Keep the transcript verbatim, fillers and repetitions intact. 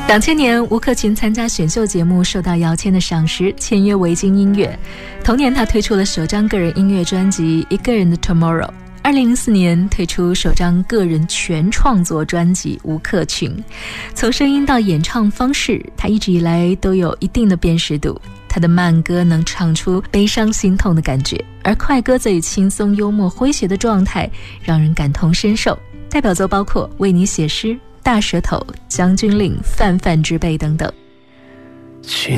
两千年，吴克群参加选秀节目，受到姚谦的赏识，签约维京音乐。同年，他推出了首张个人音乐专辑《一个人的 Tomorrow》。二零零四年，推出首张个人全创作专辑《吴克群》。从声音到演唱方式，他一直以来都有一定的辨识度。他的慢歌能唱出悲伤心痛的感觉，而快歌则以轻松幽默诙谐的状态让人感同身受。代表作包括《为你写诗》、大舌头、将军令、泛泛之辈等等。